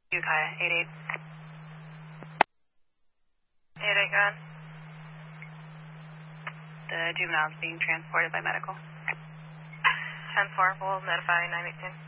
Ukiah, 8-8. 8-8, go ahead. The juvenile is being transported by medical. 10-4, we'll notify 918.